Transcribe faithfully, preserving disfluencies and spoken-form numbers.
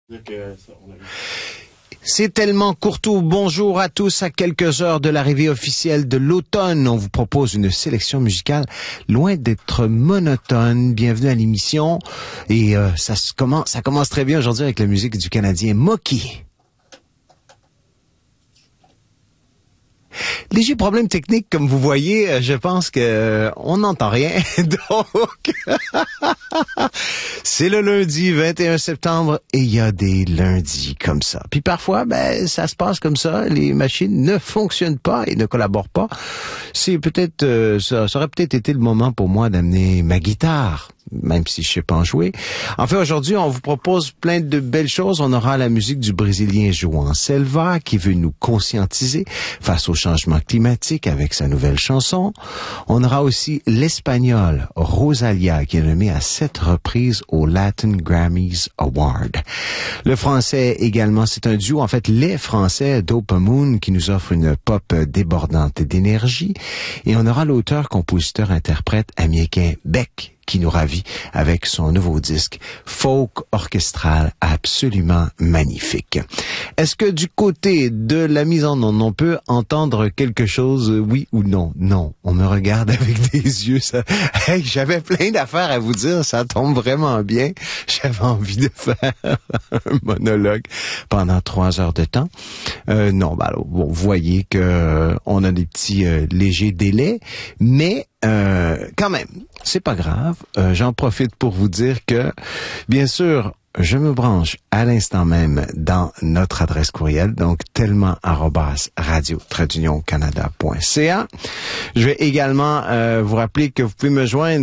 C'est tellement Courtois. Bonjour à tous. À quelques heures de l'arrivée officielle de l'automne, on vous propose une sélection musicale loin d'être monotone. Bienvenue à l'émission. Et euh, ça, se commence, ça commence très bien aujourd'hui avec la musique du Canadien Moki. Léger problème technique, comme vous voyez, je pense que euh, on n'entend rien. Donc, c'est le lundi vingt et un septembre et il y a des lundis comme ça. Puis parfois, ben ça se passe comme ça. Les machines ne fonctionnent pas et ne collaborent pas. C'est peut-être, euh, ça, ça aurait peut-être été le moment pour moi d'amener ma guitare, même si je sais pas en jouer. En fait, aujourd'hui, on vous propose plein de belles choses. On aura la musique du Brésilien João Selva qui veut nous conscientiser face au changement climatique avec sa nouvelle chanson. On aura aussi l'Espagnol Rosalia qui est nommé à sept reprises au Latin Grammys Award. Le Français également, c'est un duo, en fait, les Français Dopamoon qui nous offre une pop débordante d'énergie. Et on aura l'auteur, compositeur, interprète américain Beck qui nous ravit avec son nouveau disque folk orchestral absolument magnifique. Est-ce que du côté de la mise en onde, on peut entendre quelque chose, oui ou non? Non. On me regarde avec des yeux. Ça... Hey, j'avais plein d'affaires à vous dire. Ça tombe vraiment bien. J'avais envie de faire un monologue pendant trois heures de temps. Euh, non, bah alors, bon, vous voyez que euh, on a des petits euh, légers délais, mais Euh, quand même, c'est pas grave. Euh, j'en profite pour vous dire que, bien sûr, je me branche à l'instant même dans notre adresse courriel, donc tellement arobase radio trait d'union canada point c a. Je vais également euh, vous rappeler que vous pouvez me joindre